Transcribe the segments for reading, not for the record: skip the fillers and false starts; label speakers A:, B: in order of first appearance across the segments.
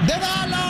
A: de Dallas.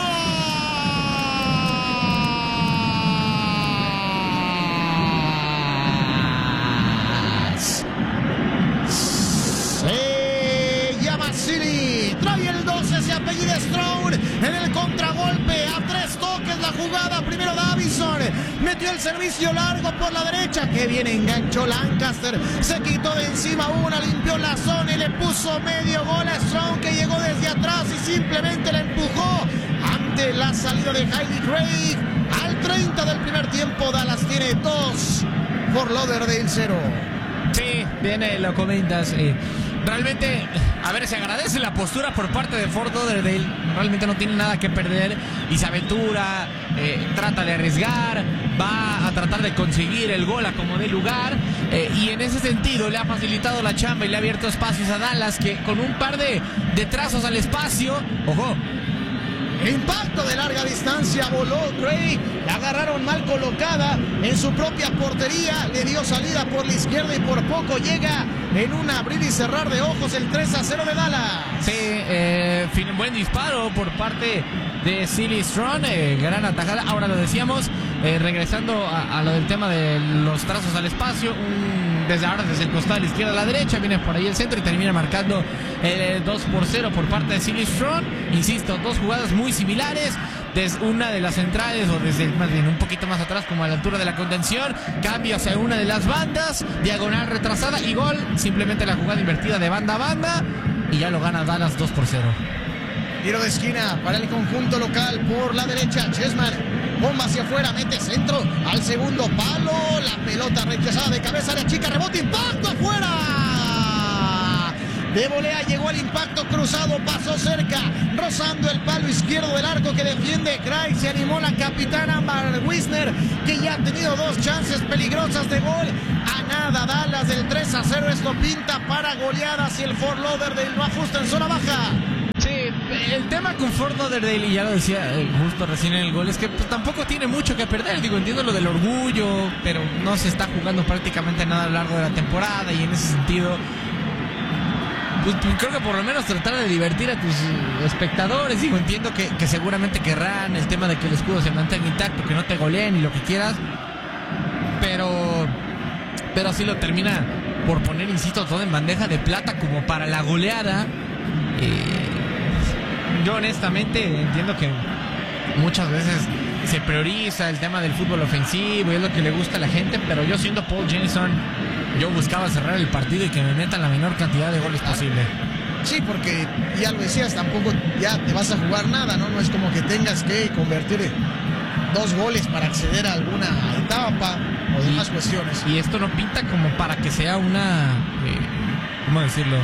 A: Se llama City, trae el 12, se apellida Strong en el contragolpe, a 3 toques la jugada, primero Davison, metió el servicio largo por la derecha, que bien enganchó Lancaster, se quitó de encima una, limpió la zona y le puso medio gol a Strong, que llegó desde atrás y simplemente la empujó ante la salida de Heidi Craig. Al 30 del primer tiempo, Dallas tiene 2, Fort Lauderdale 0.
B: Sí, bien, lo comentas. Realmente, a ver, se agradece la postura por parte de Fort Lauderdale. Realmente no tiene nada que perder y se aventura, trata de arriesgar, va a tratar de conseguir el gol a como dé lugar. Y en ese sentido le ha facilitado la chamba y le ha abierto espacios a Dallas, que con un par de trazos al espacio, ojo.
A: Impacto de larga distancia, voló Craig, la agarraron mal colocada en su propia portería, le dio salida por la izquierda y por poco llega en un abrir y cerrar de ojos el 3-0 de Dallas.
B: Sí, buen disparo por parte de Silly Strong, gran atajada. Ahora lo decíamos, regresando a lo del tema de los trazos al espacio, desde el costado de la izquierda a la derecha, viene por ahí el centro y termina marcando el 2-0 por parte de Silly Strong. Insisto, dos jugadas muy similares, desde una de las centrales o desde más bien un poquito más atrás, como a la altura de la contención, cambio hacia una de las bandas, diagonal retrasada y gol. Simplemente la jugada invertida de banda a banda y ya lo gana Dallas 2-0.
A: Tiro de esquina para el conjunto local por la derecha. Chessman, bomba hacia afuera, mete centro al segundo palo. La pelota rechazada de cabeza, área chica, rebote, impacto afuera. De volea llegó el impacto cruzado, pasó cerca, rozando el palo izquierdo del arco que defiende Craig. Se animó la capitana Amber Wisner, que ya ha tenido 2 chances peligrosas de gol. A nada Dallas del 3-0. Esto pinta para goleadas y el Fort Lauderdale no ajusta en zona baja.
B: Sí, el tema con Fort Lauderdale, y ya lo decía justo recién en el gol, es que pues, tampoco tiene mucho que perder. Digo, entiendo lo del orgullo, pero no se está jugando prácticamente nada a lo largo de la temporada y en ese sentido pues creo que por lo menos tratar de divertir a tus espectadores. Digo, entiendo que seguramente querrán el tema de que el escudo se mantenga intacto, que no te goleen y lo que quieras, pero así lo termina por poner, insisto, todo en bandeja de plata como para la goleada. Yo honestamente entiendo que muchas veces se prioriza el tema del fútbol ofensivo y es lo que le gusta a la gente, pero yo siendo Paul Jameson, yo buscaba cerrar el partido y que me metan la menor cantidad de goles posible.
A: Sí, porque ya lo decías, tampoco ya te vas a jugar nada, ¿no? No es como que tengas que convertir 2 goles para acceder a alguna etapa o demás cuestiones.
B: Y esto no pinta como para que sea una... ¿cómo decirlo?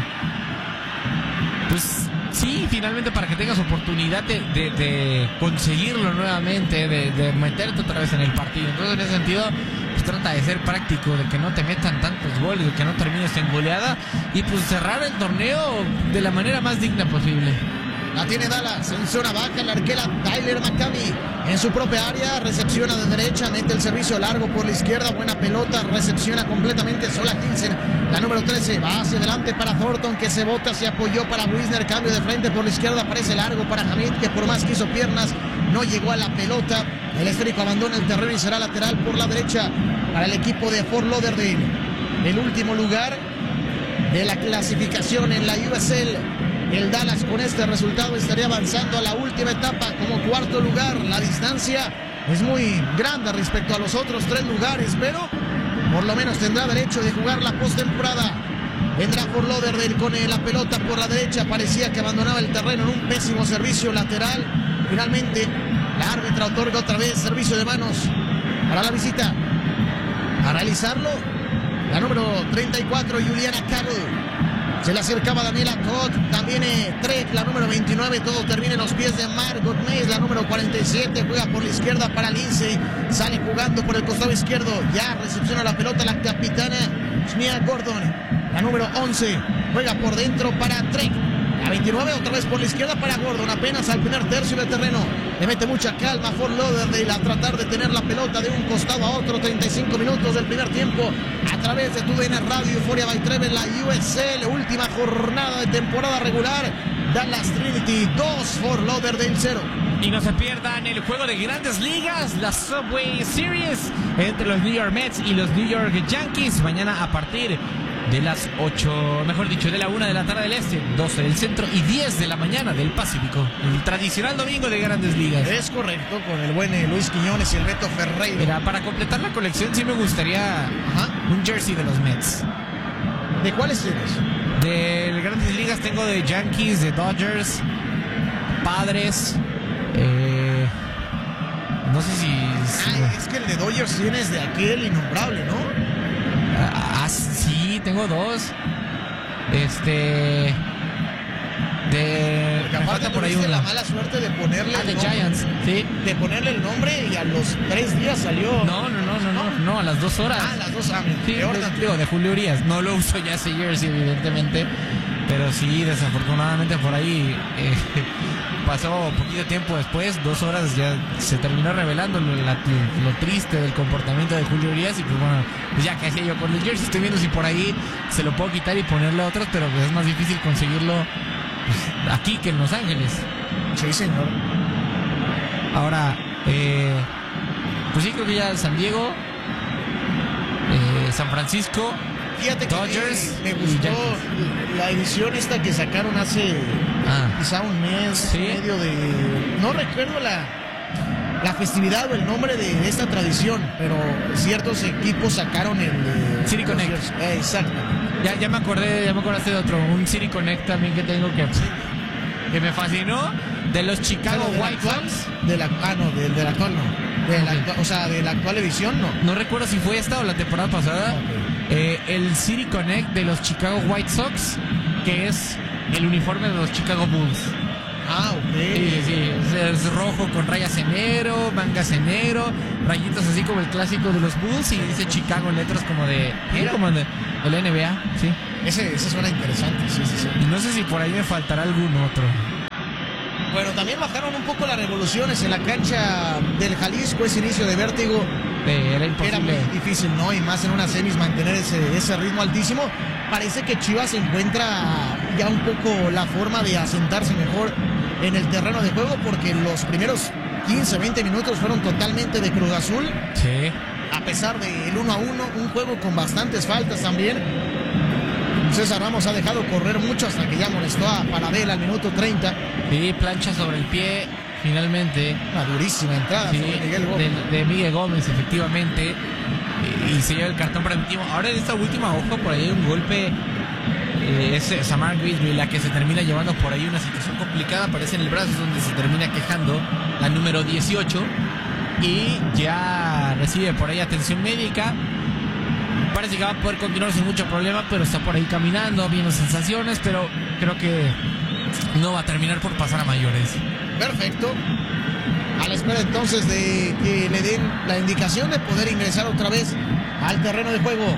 B: Pues sí, finalmente para que tengas oportunidad de conseguirlo nuevamente, de meterte otra vez en el partido. Entonces en ese sentido pues trata de ser práctico, de que no te metan tantos goles, de que no termines en goleada y pues cerrar el torneo de la manera más digna posible.
A: La tiene Dallas en zona baja, la arquera Tyler McCamey en su propia área, recepciona de derecha, mete el servicio largo por la izquierda, buena pelota, recepciona completamente sola Kinsen, la número 13, va hacia adelante para Thornton, que se bota, se apoyó para Wisner, cambio de frente por la izquierda, aparece largo para Hamid, que por más que hizo piernas, no llegó a la pelota, el esférico abandona el terreno y será lateral por la derecha para el equipo de Fort Lauderdale, el último lugar de la clasificación en la USL. El Dallas con este resultado estaría avanzando a la última etapa como cuarto lugar. La distancia es muy grande respecto a los otros 3 lugares, pero por lo menos tendrá derecho de jugar la postemporada. Vendrá Fort Lauderdale con la pelota por la derecha. Parecía que abandonaba el terreno en un pésimo servicio lateral. Finalmente, la árbitra otorga otra vez servicio de manos para la visita. A realizarlo, la número 34, Juliana Carroll. Se le acercaba Daniela Cott, también Trek, la número 29, todo termina en los pies de Margot Mays, la número 47, juega por la izquierda para Lindsay, sale jugando por el costado izquierdo, ya recepciona la pelota la capitana Shania Gordon, la número 11, juega por dentro para Trek, la 29 otra vez por la izquierda para Gordon, apenas al primer tercio del terreno, le mete mucha calma a Fort Lauderdale a tratar de tener la pelota de un costado a otro. 35 minutos del primer tiempo a través de TUDN Radio Euphoria by Treven, la USL, última jornada de temporada regular. Dallas Trinity 2, Fort Lauderdale 0.
B: Y no se pierdan el juego de Grandes Ligas, la Subway Series, entre los New York Mets y los New York Yankees, mañana a partir de las 8, mejor dicho, de la 1 de la tarde del este, 12 del centro y 10 de la mañana del Pacífico. El tradicional domingo de Grandes Ligas.
A: Es correcto, con el buen Luis Quiñones y el Beto Ferreira.
B: Mira, para completar la colección sí me gustaría un jersey de los Mets.
A: ¿De cuáles tienes?
B: De Grandes Ligas tengo de Yankees, de Dodgers, Padres. No sé si...
A: es que el de Dodgers tienes de aquel innombrable, ¿no?
B: Sí, tengo dos.
A: Porque aparte por ahí la mala suerte de ponerle
B: de Giants, sí.
A: De ponerle el nombre y a los 3 días salió.
B: No, a las 2 horas.
A: A las 2 horas.
B: Sí, de Julio Urias. No lo uso ya ese jersey, evidentemente. Pero sí, desafortunadamente por ahí pasó poquito tiempo después, 2 horas, ya se terminó revelando lo triste del comportamiento de Julio Urias. Y pues bueno, pues ya que hacía yo con el jersey, estoy viendo si por ahí se lo puedo quitar y ponerle a otros, pero pues es más difícil conseguirlo pues, aquí que en Los Ángeles.
A: Sí, señor.
B: Ahora, pues sí, creo que ya San Diego, San Francisco,
A: fíjate que
B: Dodgers
A: me gustó la edición esta que sacaron hace quizá un mes y medio de... No recuerdo la festividad o el nombre de esta tradición, pero ciertos equipos sacaron el...
B: City Connect.
A: Exacto.
B: Ya me acordaste de otro, un City Connect también que tengo que me fascinó, de los Chicago White Sox.
A: Del actual no. O sea, de la actual edición no.
B: No recuerdo si fue esta o la temporada pasada. Okay. El City Connect de los Chicago White Sox, que es el uniforme de los Chicago Bulls.
A: Ok.
B: Sí, es rojo con rayas en negro, mangas en negro, rayitos así como el clásico de los Bulls y dice Chicago en letras como de el NBA, sí.
A: Ese suena interesante, sí.
B: Y no sé si por ahí me faltará algún otro.
A: Bueno, también bajaron un poco las revoluciones en la cancha del Jalisco, ese inicio de vértigo.
B: Era imposible.
A: Era muy difícil, ¿no? Y más en una semis mantener ese ritmo altísimo. Parece que Chivas encuentra ya un poco la forma de asentarse mejor en el terreno de juego, porque los primeros 15, 20 minutos fueron totalmente de Cruz Azul.
B: Sí.
A: A pesar del 1-1, un juego con bastantes faltas también. César Ramos ha dejado correr mucho hasta que ya molestó a Paradela al minuto 30.
B: Sí, plancha sobre el pie, finalmente.
A: Una durísima entrada sobre Miguel Gómez.
B: De Miguel Gómez, efectivamente. Y se lleva el cartón preventivo. Ahora en esta última, ojo, por ahí hay un golpe. Es Samar Guidry la que se termina llevando por ahí una situación complicada. Aparece en el brazo, es donde se termina quejando la número 18. Y ya recibe por ahí atención médica. Parece que va a poder continuar sin mucho problema, pero está por ahí caminando, viendo sensaciones, pero creo que no va a terminar por pasar a mayores.
A: Perfecto. A la espera entonces de que le den la indicación de poder ingresar otra vez al terreno de juego.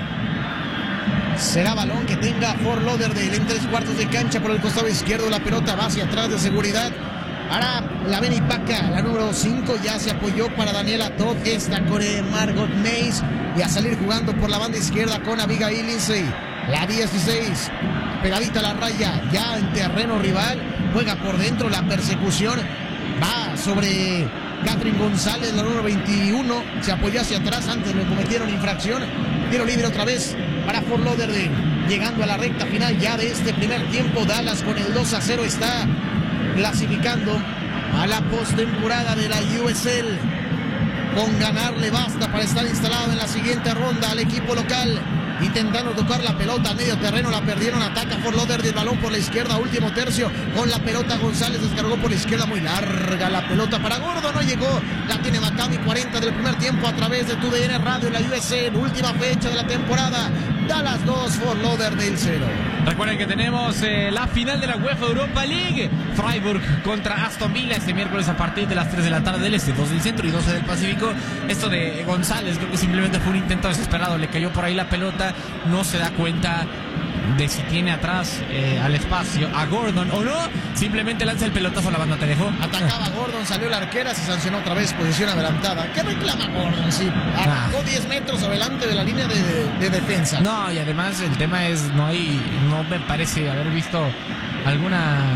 A: Será balón que tenga Fort Lauderdale en 3/4 de cancha por el costado izquierdo. La pelota va hacia atrás de seguridad. Ahora la Benipaca, la número 5, ya se apoyó para Daniela Todd. Esta con Margot Mays. Y a salir jugando por la banda izquierda con Abigail Lindsay. La 16, pegadita a la raya, ya en terreno rival. Juega por dentro, la persecución va sobre Catherine González, la número 21. Se apoyó hacia atrás, antes le cometieron infracción. Tiro libre otra vez para Fort Lauderdale. Llegando a la recta final ya de este primer tiempo. Dallas con el 2-0 está clasificando a la postemporada de la USL. Con ganar le basta para estar instalado en la siguiente ronda al equipo local. Intentando tocar la pelota a medio terreno, la perdieron, ataca Fort Lauderdale, el balón por la izquierda, último tercio, con la pelota González, descargó por la izquierda, muy larga la pelota para Gordo, no llegó, la tiene Maccabi, 40 del primer tiempo a través de TUDN Radio en la USL, última fecha de la temporada, Dallas 2, Fort Lauderdale 0.
B: Recuerden que tenemos la final de la UEFA Europa League, Freiburg contra Aston Villa este miércoles a partir de las 3 de la tarde del este, 2 del centro y 12 del Pacífico. Esto de González creo que simplemente fue un intento desesperado, le cayó por ahí la pelota, no se da cuenta de si tiene atrás al espacio a Gordon o no, simplemente lanza el pelotazo a la banda, te dejó.
A: Atacaba Gordon, salió la arquera, se sancionó otra vez, posición adelantada. ¿Qué reclama Gordon? Sí, arrancó 10 metros adelante de la línea de defensa.
B: No, y además el tema es, no me parece haber visto alguna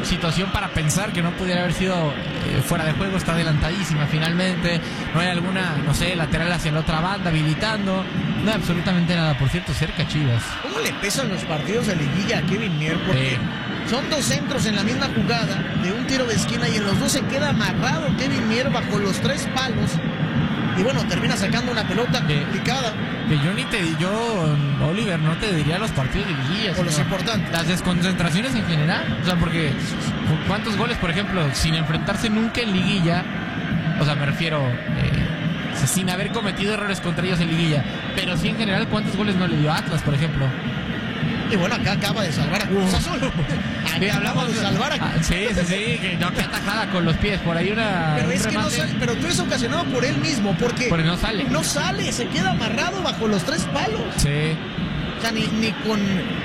B: situación para pensar que no pudiera haber sido fuera de juego. Está adelantadísima finalmente. No hay alguna, no sé, lateral hacia la otra banda habilitando. No hay absolutamente nada. Por cierto, cerca Chivas.
A: ¿Cómo le pesan los partidos de liguilla a Kevin Mier? Porque son 2 centros en la misma jugada de un tiro de esquina y en los 2 se queda amarrado Kevin Mier bajo los 3 palos. Y bueno, termina sacando una pelota complicada.
B: Que yo, Oliver, no te diría los partidos de liguilla.
A: O los importantes.
B: Las desconcentraciones en general. O sea, porque ¿cuántos goles, por ejemplo, sin enfrentarse nunca en liguilla? O sea, me refiero, sin haber cometido errores contra ellos en liguilla. Pero sí en general, ¿cuántos goles no le dio a Atlas, por ejemplo?
A: Y bueno, acá acaba de salvar a Cruz Azul.
B: Sí, hablamos de salvar a... Sí, que no, que atajada con los pies. Por ahí una...
A: Pero es que no sale, pero tú eres ocasionado por él mismo, porque
B: no sale.
A: No sale, se queda amarrado bajo los 3 palos.
B: Sí.
A: O sea, ni con...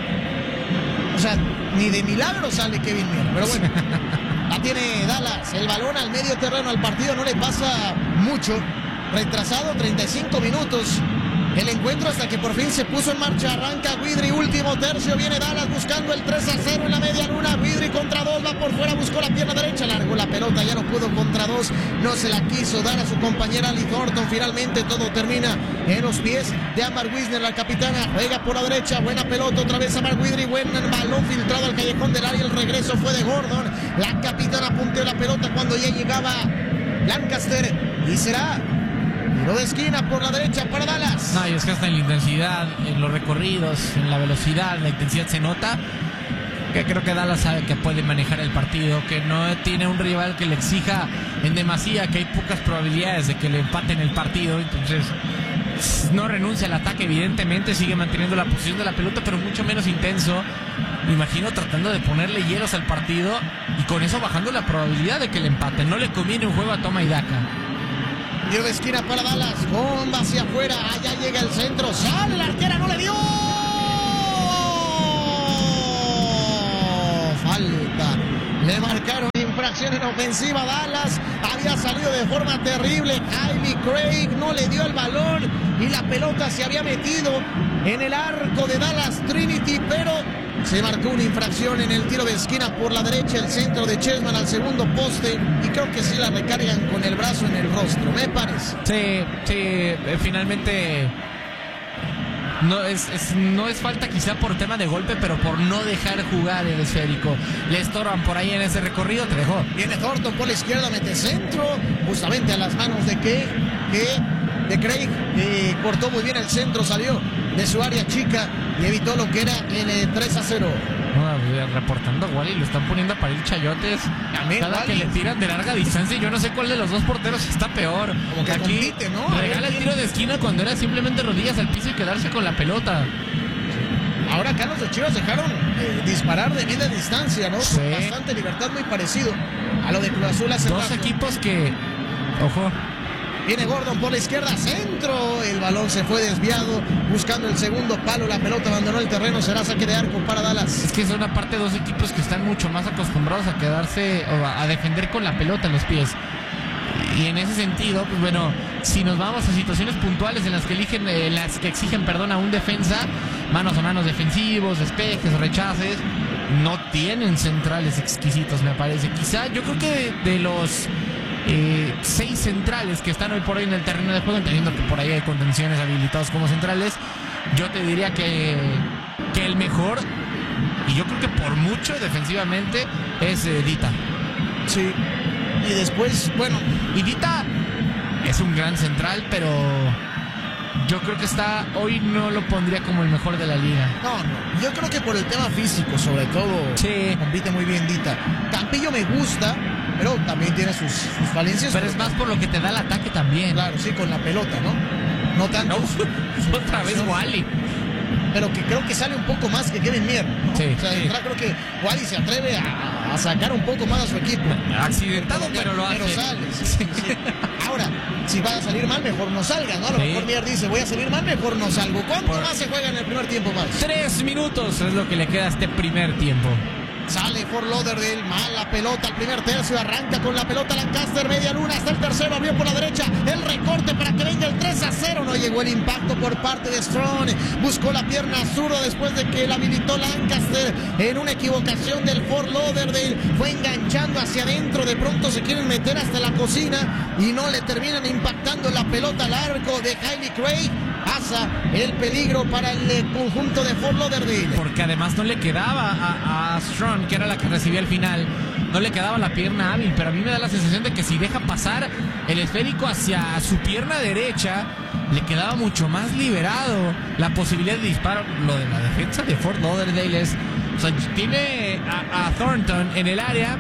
A: O sea, ni de milagro sale Kevin Mier. Pero bueno, la tiene Dallas. El balón al medio terreno, al partido no le pasa mucho. Retrasado 35 minutos. El encuentro hasta que por fin se puso en marcha. Arranca Guidry, último tercio. Viene Dallas buscando el 3-0 en la media luna. Guidry contra 2, va por fuera, buscó la pierna derecha, largó la pelota, ya no pudo contra 2. No se la quiso dar a su compañera Lee Thornton. Finalmente todo termina en los pies de Amber Wisner, la capitana. Juega por la derecha, buena pelota otra vez Amber Guidry. Buen balón filtrado al callejón del área. El regreso fue de Gordon. La capitana punteó la pelota cuando ya llegaba Lancaster. Y será tiro de esquina por la derecha para Dallas.
B: No, y es que hasta en la intensidad, en los recorridos, en la velocidad, la intensidad se nota. Que creo que Dallas sabe que puede manejar el partido, que no tiene un rival que le exija en demasía, que hay pocas probabilidades de que le empaten el partido. Entonces no renuncia al ataque, evidentemente sigue manteniendo la posición de la pelota, pero mucho menos intenso. Me imagino tratando de ponerle hielos al partido y con eso bajando la probabilidad de que le empaten. No le conviene un juego a toma y daca.
A: Tiro de esquina para Dallas, bomba hacia afuera, allá llega el centro, sale la arquera, no le dio. Falta, le marcaron infracción en ofensiva. Dallas había salido de forma terrible. Kylie Craig no le dio el balón y la pelota se había metido en el arco de Dallas Trinity, pero se marcó una infracción en el tiro de esquina por la derecha, el centro de Chessman al segundo poste, y creo que sí la recargan con el brazo en el rostro, me parece.
B: Sí, finalmente no es falta quizá por tema de golpe, pero por no dejar jugar el esférico. Le estorban por ahí en ese recorrido, te dejó.
A: Viene Thornton por la izquierda, mete centro, justamente a las manos de Craig, que cortó muy bien el centro, salió de su área chica y evitó lo que era el 3-0.
B: Reportando a Wally, lo están poniendo a parir chayotes. Cada que le tiran de larga distancia, yo no sé cuál de los 2 porteros está peor.
A: Como que aquí compite, ¿no?
B: Regala el tiro de esquina cuando era simplemente rodillas al piso y quedarse con la pelota.
A: Ahora acá los de Chivas dejaron disparar de media distancia, ¿no? Sí. Con bastante libertad, muy parecido a lo de Cruz Azul hace rato.
B: 2 equipos que, ojo,
A: viene Gordon por la izquierda, centro, el balón se fue desviado, buscando el segundo palo, la pelota abandonó el terreno, será saque de arco para Dallas.
B: Es que son aparte 2 equipos que están mucho más acostumbrados a quedarse o a defender con la pelota en los pies. Y en ese sentido, pues bueno, si nos vamos a situaciones puntuales en las que exigen a un defensa, manos a manos defensivos, despejes, rechaces, no tienen centrales exquisitos, me parece. Quizá yo creo que de los 6 centrales que están hoy por hoy en el terreno de juego, entendiendo que por ahí hay contenciones habilitados como centrales, yo te diría que el mejor, y yo creo que por mucho defensivamente, es Dita.
A: Sí. Y después, bueno,
B: y Dita es un gran central, pero yo creo que hoy no lo pondría como el mejor de la liga.
A: No, yo creo que por el tema físico, sobre todo,
B: sí,
A: compite muy bien Dita. Campillo me gusta, pero también tiene sus falencias.
B: Pero es más por lo que te da el ataque también.
A: Claro, sí, con la pelota, ¿no? No tanto.
B: No, otra vez Wally.
A: Pero que creo que sale un poco más que Kevin Mier, ¿no?
B: Sí,
A: o sea,
B: sí.
A: Creo que Wally se atreve a sacar un poco más a su equipo.
B: Accidentado, pero lo hace.
A: Pero sale, sí. Ahora, si va a salir mal, mejor no salga, ¿no? A lo mejor Mier dice, voy a salir mal, mejor no salgo. ¿Cuánto más se juega en el primer tiempo más?
B: 3 minutos es lo que le queda a este primer tiempo.
A: Sale Fort Lauderdale, mala pelota al primer tercio, arranca con la pelota Lancaster, media luna, hasta el tercero, abrió por la derecha, el recorte para que venga el 3-0, no llegó el impacto por parte de Strong, buscó la pierna zurda después de que la habilitó Lancaster en una equivocación del Fort Lauderdale, fue enganchando hacia adentro, de pronto se quieren meter hasta la cocina y no le terminan impactando la pelota al arco de Hailey Craig. Pasa el peligro para el conjunto de Fort Lauderdale.
B: Porque además no le quedaba a Strong, que era la que recibía al final, no le quedaba la pierna hábil, pero a mí me da la sensación de que si deja pasar el esférico hacia su pierna derecha, le quedaba mucho más liberado la posibilidad de disparo. Lo de la defensa de Fort Lauderdale es, o sea, tiene a Thornton en el área.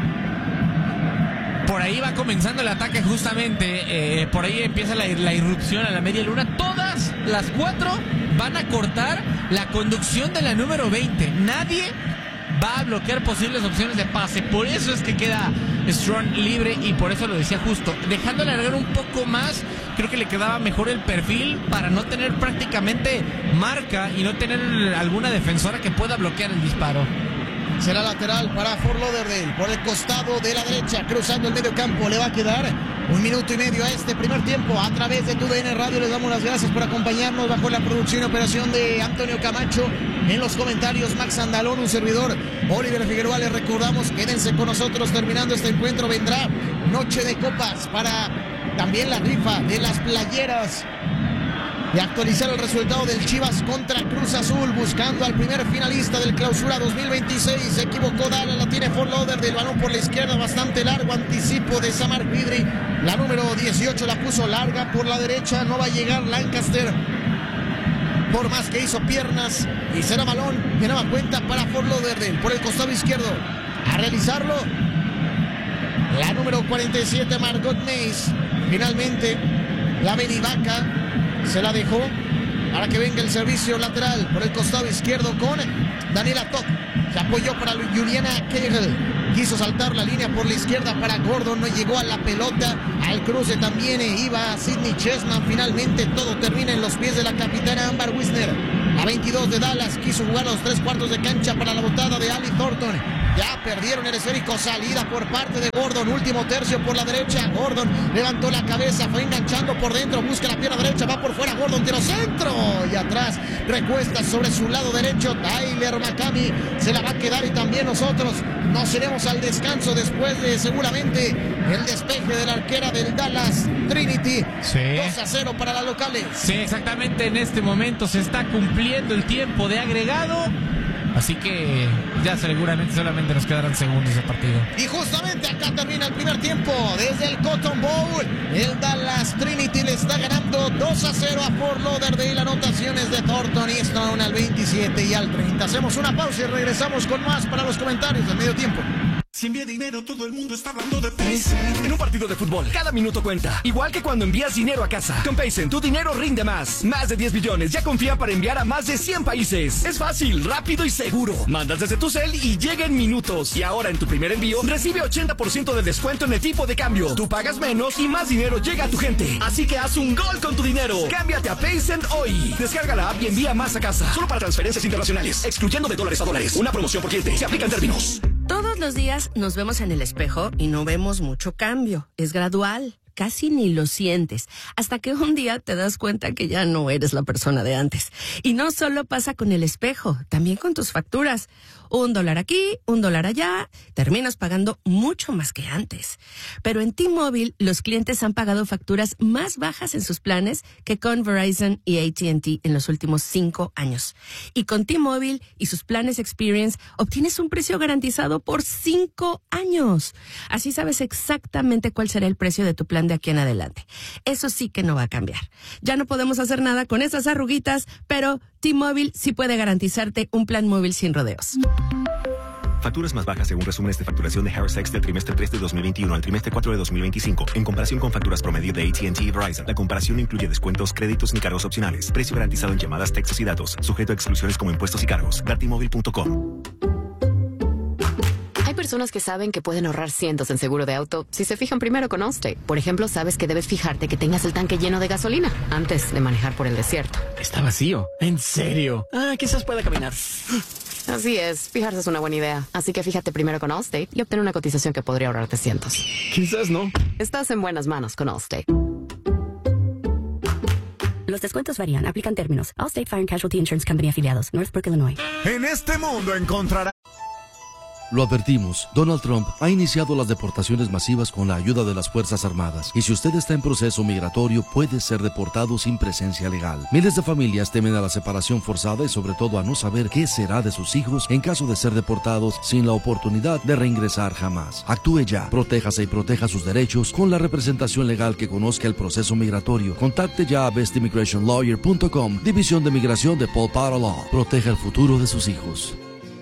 B: Por ahí va comenzando el ataque justamente, por ahí empieza la irrupción a la media luna. Todas las 4 van a cortar la conducción de la número 20. Nadie va a bloquear posibles opciones de pase. Por eso es que queda Strong libre y por eso lo decía justo. Dejando alargar un poco más, creo que le quedaba mejor el perfil para no tener prácticamente marca y no tener alguna defensora que pueda bloquear el disparo.
A: Será lateral para Fort Lauderdale por el costado de la derecha, cruzando el medio campo. Le va a quedar 1 minuto y medio a este primer tiempo. A través de TUDN Radio les damos las gracias por acompañarnos bajo la producción y operación de Antonio Camacho. En los comentarios Max Andalón, un servidor Oliver Figueroa. Les recordamos, quédense con nosotros. Terminando este encuentro vendrá noche de copas para también la rifa de las playeras. Y actualizar el resultado del Chivas contra Cruz Azul, buscando al primer finalista del Clausura 2026. Se equivocó Dallas, la tiene Fort Lauderdale, balón por la izquierda, bastante largo, anticipo de Samar Pidri. La número 18 la puso larga por la derecha, no va a llegar Lancaster, por más que hizo piernas, y será balón de nueva cuenta para Fort Lauderdale, por el costado izquierdo. A realizarlo, la número 47, Margot Mays. Finalmente, la Benivaca se la dejó para que venga el servicio lateral por el costado izquierdo con Daniela Toc. Se apoyó para Juliana Kegel. Quiso saltar la línea por la izquierda para Gordon. No llegó a la pelota. Al cruce también iba Sidney Chessman. Finalmente todo termina en los pies de la capitana Amber Wisner. La 22 de Dallas quiso jugar los 3/4 de cancha para la botada de Ali Thornton. Ya perdieron el esférico, salida por parte de Gordon, último tercio por la derecha. Gordon levantó la cabeza, fue enganchando por dentro, busca la pierna derecha, va por fuera Gordon, tiro centro y atrás recuesta sobre su lado derecho Tyler McCamey. Se la va a quedar y también nosotros nos iremos al descanso después de seguramente el despeje de la arquera del Dallas Trinity.
B: Sí.
A: 2-0 para las locales.
B: Sí, exactamente, en este momento se está cumpliendo el tiempo de agregado. Así que ya seguramente solamente nos quedarán segundos de partido.
A: Y justamente acá termina el primer tiempo. Desde el Cotton Bowl, el Dallas Trinity le está ganando 2-0 a Fort Lauderdale. Anotaciones de Thornton y Stone al 27 y al 30. Hacemos una pausa y regresamos con más para los comentarios del medio tiempo.
C: Si envía dinero, todo el mundo está hablando de Paycen. En un partido de fútbol, cada minuto cuenta. Igual que cuando envías dinero a casa. Con Paycen, tu dinero rinde más. Más de 10 billones ya confían para enviar a más de 100 países. Es fácil, rápido y seguro. Mandas desde tu cel y llega en minutos. Y ahora en tu primer envío, recibe 80% de descuento en el tipo de cambio. Tú pagas menos y más dinero llega a tu gente. Así que haz un gol con tu dinero. Cámbiate a Paycen hoy. Descarga la app y envía más a casa. Solo para transferencias internacionales. Excluyendo de dólares a dólares. Una promoción por cliente. Se aplica en términos.
D: Todos los días nos vemos en el espejo y no vemos mucho cambio. Es gradual, casi ni lo sientes, hasta que un día te das cuenta que ya no eres la persona de antes. Y no solo pasa con el espejo, también con tus facturas. $1 aquí, $1 allá, terminas pagando mucho más que antes. Pero en T-Mobile, los clientes han pagado facturas más bajas en sus planes que con Verizon y AT&T en los últimos 5 años. Y con T-Mobile y sus planes Experience, obtienes un precio garantizado por 5 años. Así sabes exactamente cuál será el precio de tu plan de aquí en adelante. Eso sí que no va a cambiar. Ya no podemos hacer nada con esas arruguitas, pero T-Mobile sí puede garantizarte un plan móvil sin rodeos.
E: Facturas más bajas según resúmenes de facturación de Harris X del trimestre 3 de 2021 al trimestre 4 de 2025. En comparación con facturas promedio de AT&T y Verizon, la comparación no incluye descuentos, créditos ni cargos opcionales. Precio garantizado en llamadas, textos y datos. Sujeto a exclusiones como impuestos y cargos. Dartimóvil.com.
F: Hay personas que saben que pueden ahorrar cientos en seguro de auto si se fijan primero con Allstate. Por ejemplo, sabes que debes fijarte que tengas el tanque lleno de gasolina antes de manejar por el desierto.
G: Está vacío. ¿En serio? Quizás pueda caminar.
F: Así es, fijarse es una buena idea. Así que fíjate primero con Allstate y obtén una cotización que podría ahorrarte cientos.
C: Quizás no.
F: Estás en buenas manos con Allstate.
G: Los descuentos varían. Aplican términos. Allstate Fire and Casualty Insurance Company afiliados. Northbrook, Illinois.
H: En este mundo encontrará...
I: Lo advertimos, Donald Trump ha iniciado las deportaciones masivas con la ayuda de las Fuerzas Armadas. Y si usted está en proceso migratorio, puede ser deportado sin presencia legal. Miles de familias temen a la separación forzada y sobre todo a no saber qué será de sus hijos en caso de ser deportados sin la oportunidad de reingresar jamás. Actúe ya, protéjase y proteja sus derechos con la representación legal que conozca el proceso migratorio. Contacte ya a bestimmigrationlawyer.com, División de Migración de Paul Potter Law. Proteja el futuro de sus hijos.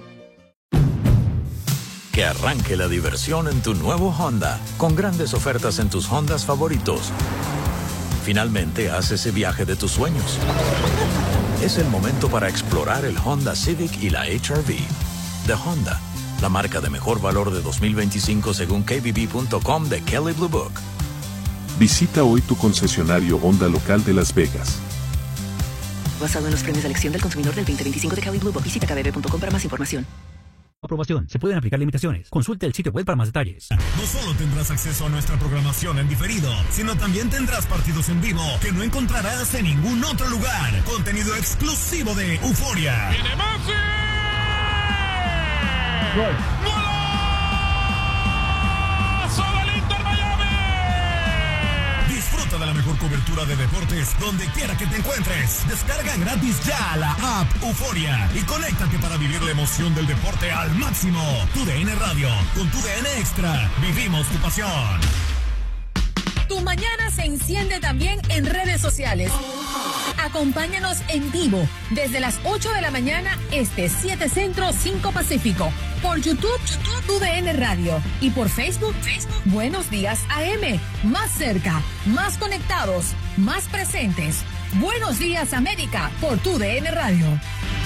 J: Que arranque la diversión en tu nuevo Honda, con grandes ofertas en tus Hondas favoritos. Finalmente, haz ese viaje de tus sueños. Es el momento para explorar el Honda Civic y la HR-V. De Honda, la marca de mejor valor de 2025 según KBB.com de Kelley Blue Book.
K: Visita hoy tu concesionario Honda local de Las Vegas.
L: Basado en los premios de elección del consumidor del 2025 de Kelley Blue Book. Visita kbb.com para más información.
M: Aprobación. Se pueden aplicar limitaciones. Consulte el sitio web para más detalles.
N: No solo tendrás acceso a nuestra programación en diferido, sino también tendrás partidos en vivo que no encontrarás en ningún otro lugar. Contenido exclusivo de Euforia.
O: ¡Viene Messi!
N: ¡Gol!
O: ¡Golazo del Inter Miami!
N: Disfruta de la mejor cobertura de deportes donde quiera que te encuentres. Descarga gratis ya la app Euforia y conéctate para vivir la emoción del deporte al máximo. TUDN Radio, con TUDN Extra, vivimos tu pasión.
P: Tu mañana se enciende también en redes sociales. Acompáñanos en vivo desde las 8 de la mañana, 7 Centro, 5 Pacífico. Por YouTube, TUDN Radio. Y por Facebook, Buenos Días AM. Más cerca, más conectados, más presentes. Buenos Días América por TUDN Radio.